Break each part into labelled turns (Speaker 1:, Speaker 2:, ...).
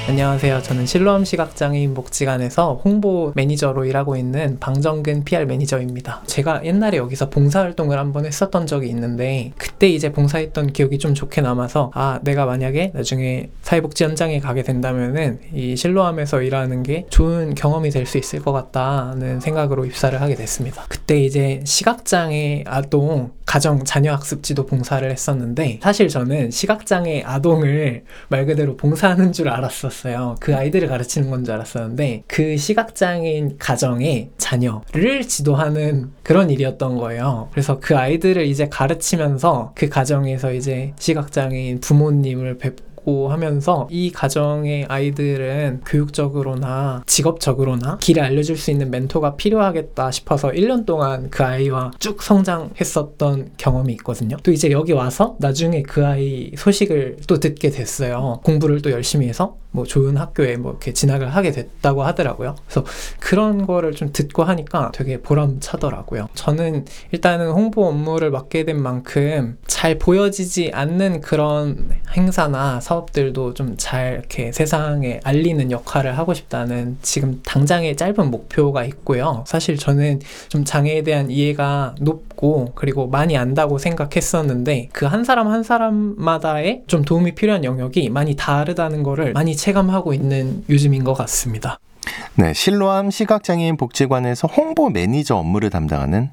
Speaker 1: 안녕하세요. 저는 실로암 시각장애인 복지관에서 홍보 매니저로 일하고 있는 방정근 PR 매니저입니다. 제가 옛날에 여기서 봉사활동을 한번 했었던 적이 있는데 그때 이제 봉사했던 기억이 좀 좋게 남아서 내가 만약에 나중에 사회복지 현장에 가게 된다면은 이 실로암에서 일하는 게 좋은 경험이 될 수 있을 것 같다는 생각으로 입사를 하게 됐습니다. 그때 이제 시각장애 아동 가정 자녀학습지도 봉사를 했었는데 사실 저는 시각장애 아동을 말 그대로 봉사하는 줄 알았었어요. 그 아이들을 가르치는 건 줄 알았었는데 그 시각장애인 가정의 자녀를 지도하는 그런 일이었던 거예요. 그래서 그 아이들을 이제 가르치면서 그 가정에서 이제 시각장애인 부모님을 뵙고 하면서 이 가정의 아이들은 교육적으로나 직업적으로나 길을 알려줄 수 있는 멘토가 필요하겠다 싶어서 1년 동안 그 아이와 쭉 성장했었던 경험이 있거든요. 또 이제 여기 와서 나중에 그 아이 소식을 또 듣게 됐어요. 공부를 또 열심히 해서 뭐 좋은 학교에 이렇게 진학을 하게 됐다고 하더라고요. 그래서 그런 거를 좀 듣고 하니까 되게 보람차더라고요. 저는 일단은 홍보 업무를 맡게 된 만큼 잘 보여지지 않는 그런 행사나 사업들도 좀 잘 이렇게 세상에 알리는 역할을 하고 싶다는 지금 당장의 짧은 목표가 있고요. 사실 저는 좀 장애에 대한 이해가 높고 그리고 많이 안다고 생각했었는데 그 한 사람 한 사람마다의 좀 도움이 필요한 영역이 많이 다르다는 거를 많이 체감하고 있는 요즘인 것 같습니다.
Speaker 2: 네, 실로암 시각장애인 복지관에서 홍보 매니저 업무를 담당하는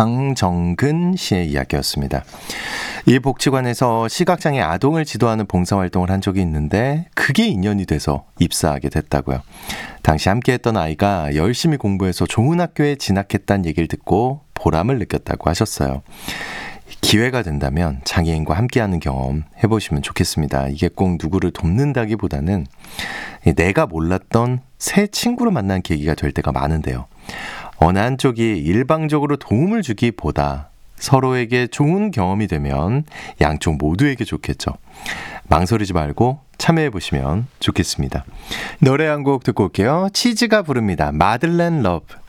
Speaker 2: 방정근 씨의 이야기였습니다. 이 복지관에서 시각장애 아동을 지도하는 봉사활동을 한 적이 있는데 그게 인연이 돼서 입사하게 됐다고요. 당시 함께했던 아이가 열심히 공부해서 좋은 학교에 진학했다는 얘기를 듣고 보람을 느꼈다고 하셨어요. 기회가 된다면 장애인과 함께하는 경험 해보시면 좋겠습니다. 이게 꼭 누구를 돕는다기보다는 내가 몰랐던 새 친구를 만난 계기가 될 때가 많은데요. 어느 한쪽이 일방적으로 도움을 주기보다 서로에게 좋은 경험이 되면 양쪽 모두에게 좋겠죠. 망설이지 말고 참여해보시면 좋겠습니다. 노래 한 곡 듣고 올게요. 치즈가 부릅니다. 마들렌 러브.